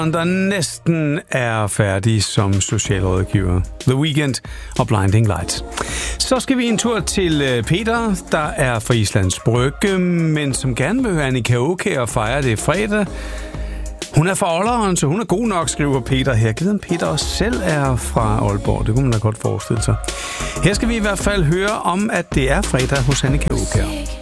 der næsten er færdig som socialrådgiver. The Weeknd og Blinding Lights. Så skal vi en tur til Peter, der er fra Islands Brygge, men som gerne vil høre Annika Aukjær og fejre det fredag. Hun er fra Olderen, så hun er god nok, skriver Peter her. Jeg ved, om Peter også selv er fra Aalborg. Det kunne man da godt forestille sig. Her skal vi i hvert fald høre om, at det er fredag hos Annika Aukjær.